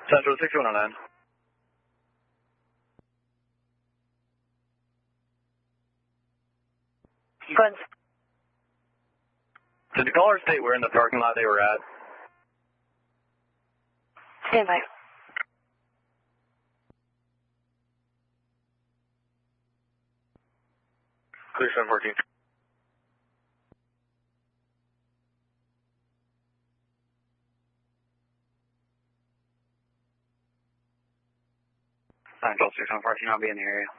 Central 61 on land. Go ahead. Did the caller state where in the parking lot they were at? Stand by. Clear 714. Central 6114, I'll be in the area.